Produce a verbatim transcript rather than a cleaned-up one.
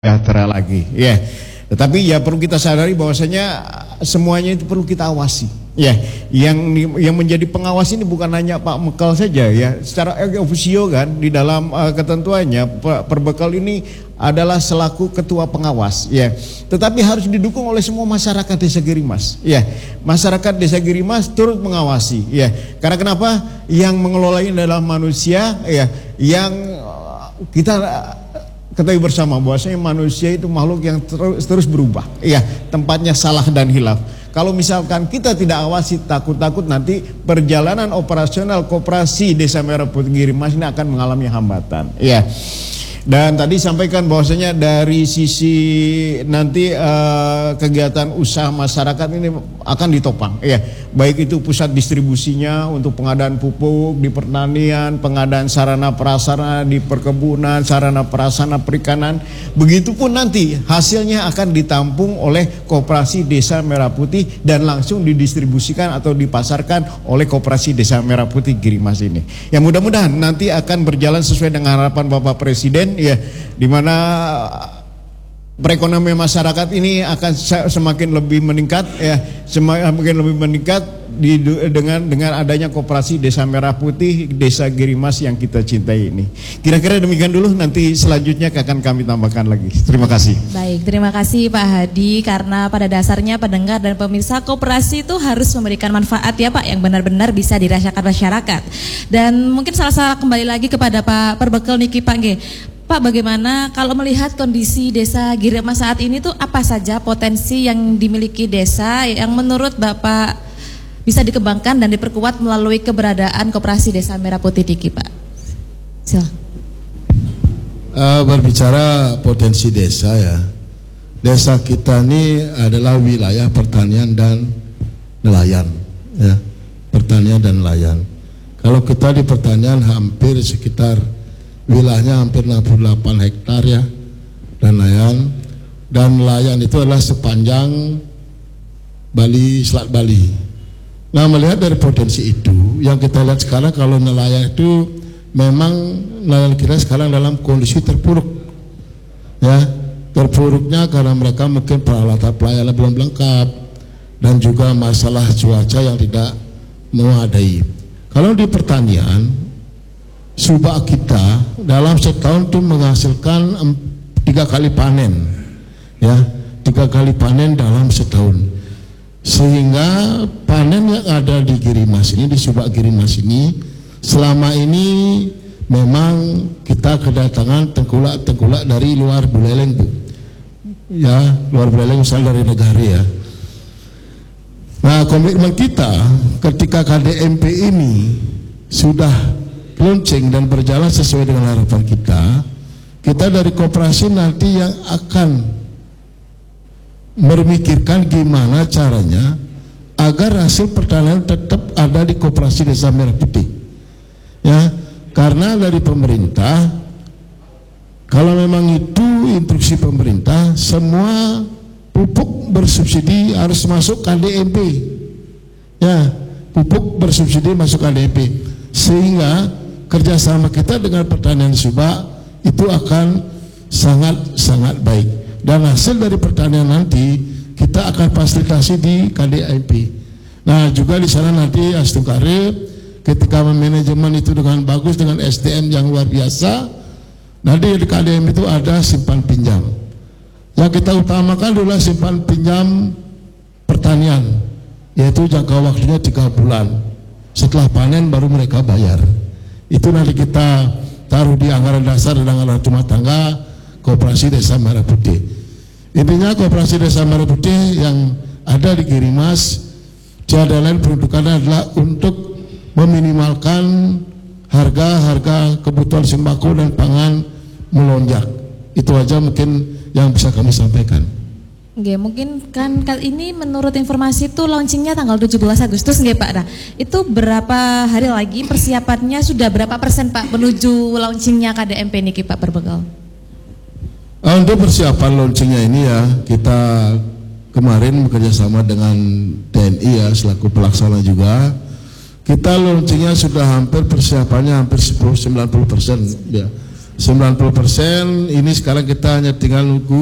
sejahtera lagi, ya. Tetapi ya perlu kita sadari bahwasanya semuanya itu perlu kita awasi, ya. Yang yang menjadi pengawas ini bukan hanya Pak Mekal saja, ya. Secara ofisio kan di dalam uh, ketentuannya Pak Perbekal ini adalah selaku ketua pengawas, ya. Tetapi harus didukung oleh semua masyarakat Desa Girimas, ya. Masyarakat Desa Girimas turut mengawasi, ya. Karena kenapa? Yang mengelola ini adalah manusia, ya. Yang kita ketahui bersama bahwasanya manusia itu makhluk yang terus, terus berubah, ya, tempatnya salah dan hilaf. Kalau misalkan kita tidak awasi, takut-takut nanti perjalanan operasional koperasi Desa Merah Putih Girimas ini akan mengalami hambatan, ya. Dan tadi sampaikan bahwasanya dari sisi nanti uh, kegiatan usaha masyarakat ini akan ditopang, ya, baik itu pusat distribusinya untuk pengadaan pupuk di pertanian, pengadaan sarana prasarana di perkebunan, sarana prasarana perikanan. Begitupun nanti hasilnya akan ditampung oleh Koperasi Desa Merah Putih dan langsung didistribusikan atau dipasarkan oleh Koperasi Desa Merah Putih Girimas ini. Ya, mudah-mudahan nanti akan berjalan sesuai dengan harapan Bapak Presiden, ya, dimana perekonomian masyarakat ini akan semakin lebih meningkat, ya, semakin lebih meningkat di, dengan dengan adanya Koperasi Desa Merah Putih Desa Girimas yang kita cintai ini. Kira-kira demikian dulu, nanti selanjutnya akan kami tambahkan lagi. Terima kasih. Baik, terima kasih Pak Hadi, karena pada dasarnya pendengar dan pemirsa, koperasi itu harus memberikan manfaat, ya Pak, yang benar-benar bisa dirasakan masyarakat. Dan mungkin salah-salah kembali lagi kepada Pak Perbekal niki Pak Nge. Pak, bagaimana kalau melihat kondisi Desa Girimas saat ini tuh apa saja potensi yang dimiliki desa yang menurut Bapak bisa dikembangkan dan diperkuat melalui keberadaan Koperasi Desa Merah Putih Diki, Pak? Silakan. Uh, berbicara potensi desa, ya, desa kita ini adalah wilayah pertanian dan nelayan, ya, pertanian dan nelayan. Kalau kita di pertanian hampir sekitar wilayahnya hampir enam puluh delapan hektar, ya, dan nelayan. Dan nelayan itu adalah sepanjang Bali, Selat Bali. Nah, melihat dari potensi itu, yang kita lihat sekarang kalau nelayan itu memang nelayan kita sekarang dalam kondisi terpuruk, ya, terpuruknya karena mereka mungkin peralatan pelayanan belum lengkap dan juga masalah cuaca yang tidak memadai. Kalau di pertanian, subak kita dalam setahun itu menghasilkan tiga kali panen, ya, tiga kali panen dalam setahun. Sehingga panen yang ada di Girimas ini, di subak Girimas ini, selama ini memang kita kedatangan tengkulak-tengkulak dari luar Buleleng, Bu, ya, luar Buleleng, misal dari negara, ya. Nah, komitmen kita ketika K D M P ini sudah launching dan berjalan sesuai dengan harapan kita, kita dari koperasi nanti yang akan memikirkan gimana caranya agar hasil pertanian tetap ada di Koperasi Desa Merah Putih, ya, karena dari pemerintah, kalau memang itu instruksi pemerintah, semua pupuk bersubsidi harus masuk K D M P, ya, pupuk bersubsidi masuk K D M P, sehingga kerjasama kita dengan pertanian subak itu akan sangat-sangat baik, dan hasil dari pertanian nanti kita akan fasilitasi di K D M P. Nah, juga di sana nanti Astungkare ketika manajemen itu dengan bagus dengan S D M yang luar biasa, nanti di K D M P itu ada simpan pinjam. Yang kita utamakan adalah simpan pinjam pertanian, yaitu jangka waktunya tiga bulan. Setelah panen baru mereka bayar. Itu nanti kita taruh di anggaran dasar dan anggaran rumah tangga Koperasi Desa Merah Putih. Intinya Koperasi Desa Merah Putih yang ada di Girimas tiada lain peruntukannya adalah untuk meminimalkan harga-harga kebutuhan sembako dan pangan melonjak. Itu aja mungkin yang bisa kami sampaikan. Oke, mungkin kan kali ini menurut informasi itu launchingnya tanggal tujuh belas Agustus, nggih Pak. Nah, itu berapa hari lagi persiapannya, sudah berapa persen Pak menuju launchingnya K D M P niki Pak Perbekal? Untuk persiapan launchingnya ini, ya, kita kemarin bekerjasama dengan T N I, ya, selaku pelaksana juga. Kita launchingnya sudah hampir persiapannya hampir sembilan puluh persen, ya. sembilan puluh persen ini sekarang kita hanya tinggal nunggu